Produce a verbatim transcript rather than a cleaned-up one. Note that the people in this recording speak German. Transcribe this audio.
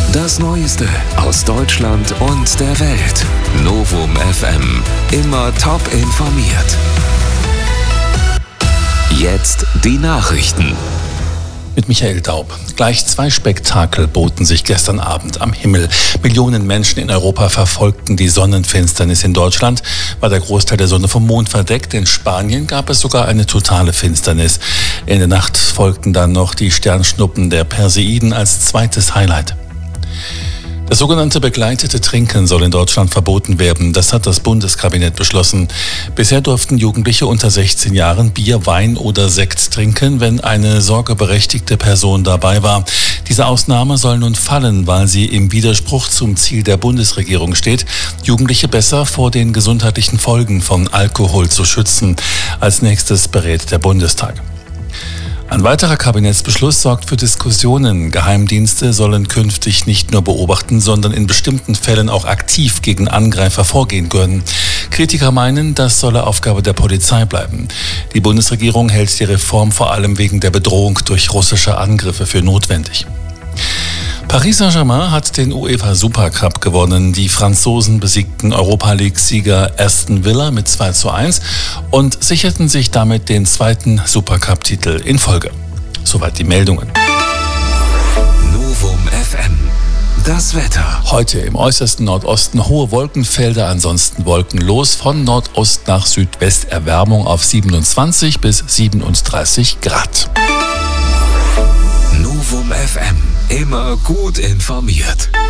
Das Neueste aus Deutschland und der Welt. Novum F M. Immer top informiert. Jetzt die Nachrichten. Mit Michael Daub. Gleich zwei Spektakel boten sich gestern Abend am Himmel. Millionen Menschen in Europa verfolgten die Sonnenfinsternis. In Deutschland war der Großteil der Sonne vom Mond verdeckt. In Spanien gab es sogar eine totale Finsternis. In der Nacht folgten dann noch die Sternschnuppen der Perseiden als zweites Highlight. Das sogenannte begleitete Trinken soll in Deutschland verboten werden. Das hat das Bundeskabinett beschlossen. Bisher durften Jugendliche unter sechzehn Jahren Bier, Wein oder Sekt trinken, wenn eine sorgeberechtigte Person dabei war. Diese Ausnahme soll nun fallen, weil sie im Widerspruch zum Ziel der Bundesregierung steht, Jugendliche besser vor den gesundheitlichen Folgen von Alkohol zu schützen. Als nächstes berät der Bundestag. Ein weiterer Kabinettsbeschluss sorgt für Diskussionen. Geheimdienste sollen künftig nicht nur beobachten, sondern in bestimmten Fällen auch aktiv gegen Angreifer vorgehen können. Kritiker meinen, das solle Aufgabe der Polizei bleiben. Die Bundesregierung hält die Reform vor allem wegen der Bedrohung durch russische Angriffe für notwendig. Paris Saint-Germain hat den UEFA Supercup gewonnen. Die Franzosen besiegten Europa League-Sieger Aston Villa mit zwei zu eins und sicherten sich damit den zweiten Supercup-Titel in Folge. Soweit die Meldungen. Novum F M. Das Wetter. Heute im äußersten Nordosten hohe Wolkenfelder, ansonsten wolkenlos. Von Nordost nach Südwest Erwärmung auf siebenundzwanzig bis siebenunddreißig Grad. Novum F M. Immer gut informiert.